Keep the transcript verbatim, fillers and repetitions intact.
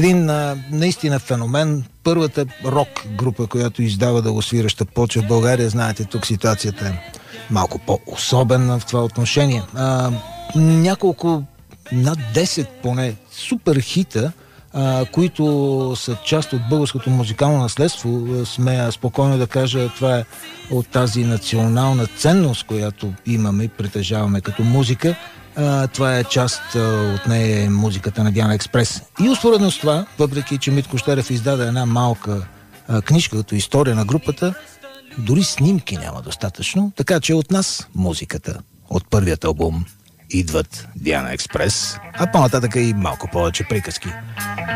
Един а, наистина феномен. Първата рок група, която издава дългосвираща плоча в България. Знаете, тук ситуацията е малко по-особена в това отношение. А, няколко, над десет поне, супер хита, а, които са част от българското музикално наследство. Смея спокойно да кажа, това е от тази национална ценност, която имаме и притежаваме като музика. А, това е част а, от нея, музиката на Диана Експрес. И успоредно с това, въпреки че Митко Щерев издаде една малка а, книжка като история на групата, дори снимки няма достатъчно, така че от нас музиката от първият албум идват Диана Експрес, а по-нататък и малко повече приказки.